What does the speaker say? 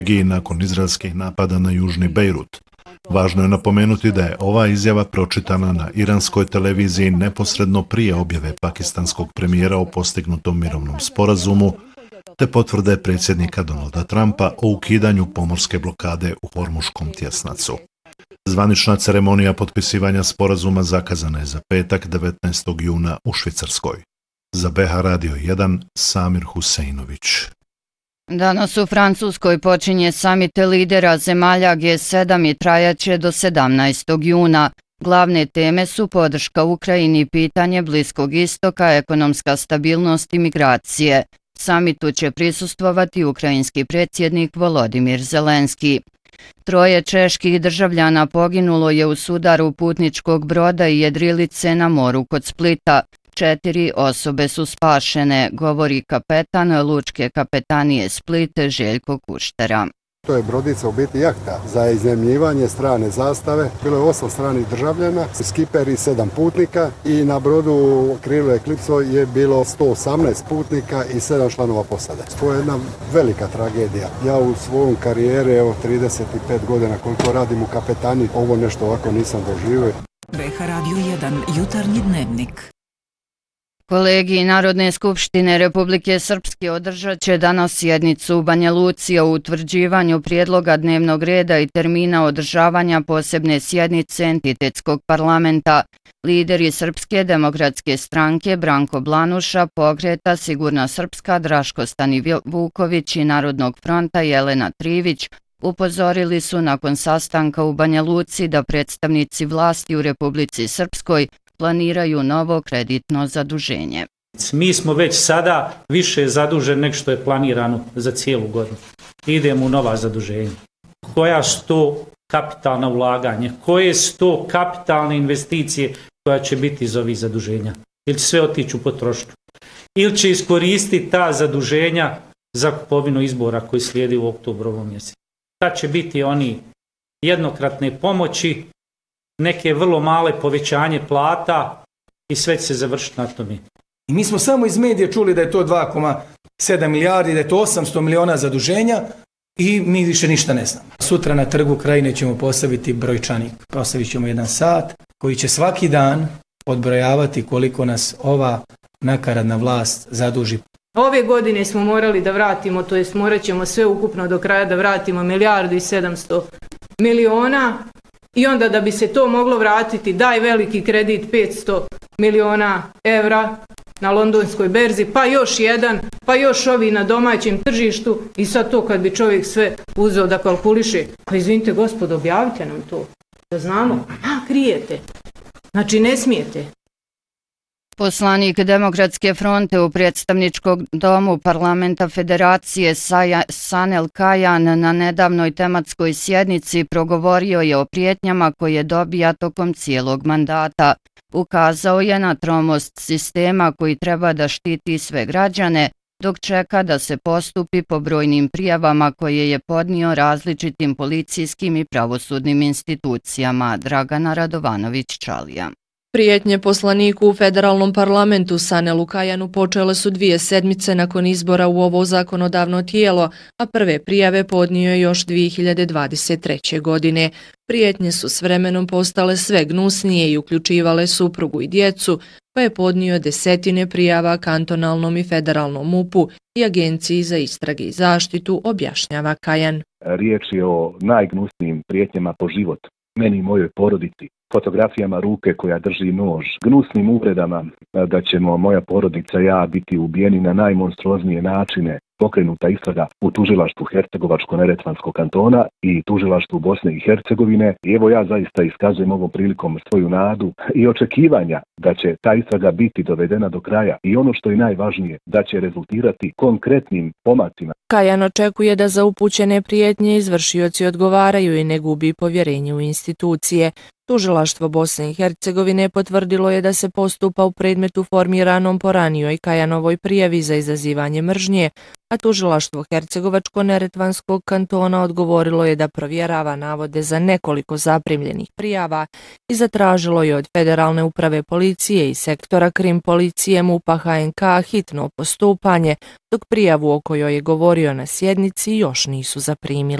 regiji nakon izraelskih napada na južni Bejrut. Važno je napomenuti da je ova izjava pročitana na iranskoj televiziji neposredno prije objave pakistanskog premijera o postignutom mirovnom sporazumu, te potvrde predsjednika Donalda Trumpa o ukidanju pomorske blokade u Hormuškom tjesnacu. Zvanična ceremonija potpisivanja sporazuma zakazana je za petak 19. juna u Švicarskoj. Za BH Radio 1, Samir Huseinović. Danas u Francuskoj počinje samit lidera zemalja G7 i trajaće do 17. juna. Glavne teme su podrška Ukrajini, pitanje Bliskog istoka, ekonomska stabilnost i migracije. Samitu će prisustvovati ukrajinski predsjednik Volodimir Zelenski. 3 čeških državljana poginulo je u sudaru putničkog broda i jedrilice na moru kod Splita. 4 osobe su spašene, govori kapetan Lučke kapetanije Split Željko Kuštera. To je brodica, u biti jahta za iznajmljivanje strane zastave. Bilo je 8 stranih državljana, skiper i 7 putnika i na brodu Krilo Eklipso je bilo 118 putnika i 7 članova posade. To je jedna velika tragedija. Ja u svojom karijeri, 35 godina koliko radim u kapetani, ovo nešto ovako nisam doživio. BH Radio 1, jutarnji dnevnik. Kolegij Narodne skupštine Republike Srpske održat će danas sjednicu u Banja Luci o utvrđivanju prijedloga dnevnog reda i termina održavanja posebne sjednice entitetskog parlamenta. Lideri Srpske demokratske stranke Branko Blanuša, Pokreta Sigurna Srpska Draško Stanivuković i Narodnog fronta Jelena Trivić upozorili su nakon sastanka u Banja Luci da predstavnici vlasti u Republici Srpskoj planiraju novo kreditno zaduženje. Mi smo već sada više zaduženi nego što je planirano za cijelu godinu. Idemo u nova zaduženja. Koja su to kapitalna ulaganja? Koje su to kapitalne investicije koja će biti iz ovih zaduženja? Ili će sve otići u potrošnju? Ili će iskoristiti ta zaduženja za kupovinu izbora koji slijedi u oktobrovom mjesecu? Tad će biti oni jednokratne pomoći, neke vrlo male povećanje plata i sve će se završiti na tome. I mi smo samo iz medije čuli da je to 2,7 milijardi, da je to 800 miliona zaduženja i mi više ništa ne znamo. Sutra na Trgu Krajine ćemo postaviti brojčanik. Postavit ćemo jedan sat koji će svaki dan odbrojavati koliko nas ova nakaradna vlast zaduži. Ove godine smo morali da vratimo, to jest morat ćemo sve ukupno do kraja da vratimo 1,7 milijardi i onda da bi se to moglo vratiti, daj veliki kredit 500 miliona evra na londonskoj berzi, pa još jedan, pa još ovi na domaćem tržištu i sad to kad bi čovjek sve uzeo da kalkuliše. Pa izvinite gospodo, objavite nam to, da znamo. Krijete. Znači ne smijete. Poslanik Demokratske fronte u predstavničkom domu parlamenta Federacije Sanel Kajan na nedavnoj tematskoj sjednici progovorio je o prijetnjama koje dobija tokom cijelog mandata. Ukazao je na tromost sistema koji treba da štiti sve građane, dok čeka da se postupi po brojnim prijavama koje je podnio različitim policijskim i pravosudnim institucijama. Dragana Radovanović-Čalija. Prijetnje poslaniku u federalnom parlamentu Sanelu Kajanu počele su 2 sedmice nakon izbora u ovo zakonodavno tijelo, a prve prijave podnio je još 2023. godine. Prijetnje su s vremenom postale sve gnusnije i uključivale suprugu i djecu, pa je podnio desetine prijava kantonalnom i federalnom MUP-u i Agenciji za istrage i zaštitu, objašnjava Kajan. Riječ je o najgnusnijim prijetnjama po život, meni i mojoj porodici. Fotografijama ruke koja drži nož, gnusnim uvredama da ćemo moja porodica i ja biti ubijeni na najmonstruoznije načine. Pokrenuta istraga u tužilaštvu Hercegovačko-Neretvanskog kantona i tužilaštvu Bosne i Hercegovine. I evo ja zaista iskazujem ovom prilikom svoju nadu i očekivanja da će ta istraga biti dovedena do kraja i ono što je najvažnije, da će rezultirati konkretnim pomacima. Kajan očekuje da za upućene prijetnje izvršioci odgovaraju i ne gubi povjerenje u institucije. Tužilaštvo Bosne i Hercegovine potvrdilo je da se postupa u predmetu formiranom po ranijoj Kajanovoj prijavi za izazivanje mržnje, a tužilaštvo Hercegovačko-Neretvanskog kantona odgovorilo je da provjerava navode za nekoliko zaprimljenih prijava i zatražilo je od Federalne uprave policije i sektora krim policije MUP-a HNK hitno postupanje, dok prijavu o kojoj je govorio na sjednici još nisu zaprimili.